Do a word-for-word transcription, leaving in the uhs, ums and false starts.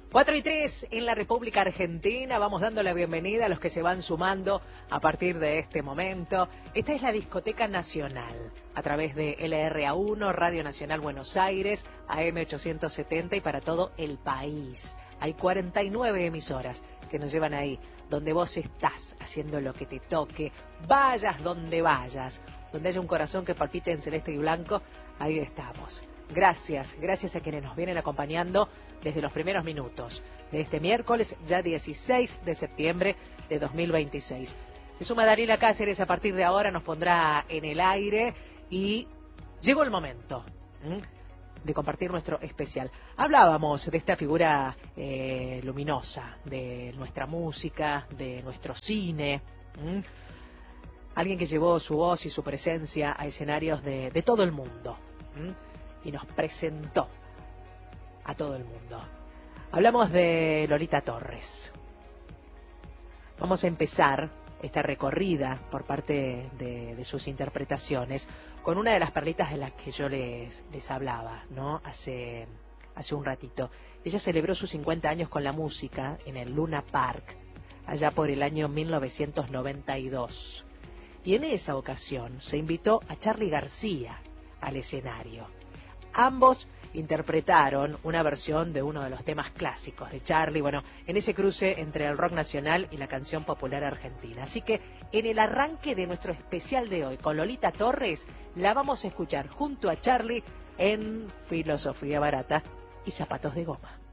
cuatro y tres en la República Argentina. Vamos dando la bienvenida a los que se van sumando a partir de este momento. Esta es la Discoteca Nacional, a través de L R A uno, Radio Nacional Buenos Aires, A M ochocientos setenta y para todo el país. Hay cuarenta y nueve emisoras que nos llevan ahí, donde vos estás haciendo lo que te toque, vayas donde vayas, donde haya un corazón que palpite en celeste y blanco, ahí estamos. Gracias, gracias a quienes nos vienen acompañando desde los primeros minutos de este miércoles, ya dieciséis de septiembre de dos mil veintiséis. Se suma Daniela Cáceres, a partir de ahora nos pondrá en el aire y llegó el momento ¿m? de compartir nuestro especial. Hablábamos de esta figura eh, luminosa, de nuestra música, de nuestro cine, ¿m? alguien que llevó su voz y su presencia a escenarios de, de todo el mundo. ¿m? Y nos presentó a todo el mundo. Hablamos de Lolita Torres. Vamos a empezar esta recorrida por parte de, de sus interpretaciones con una de las perlitas de las que yo les, les hablaba, ¿no? Hace, hace un ratito. Ella celebró sus cincuenta años con la música en el Luna Park, allá por el año mil novecientos noventa y dos. Y en esa ocasión se invitó a Charly García al escenario. Ambos interpretaron una versión de uno de los temas clásicos de Charly, bueno, en ese cruce entre el rock nacional y la canción popular argentina. Así que en el arranque de nuestro especial de hoy con Lolita Torres, la vamos a escuchar junto a Charly en Filosofía Barata y Zapatos de Goma.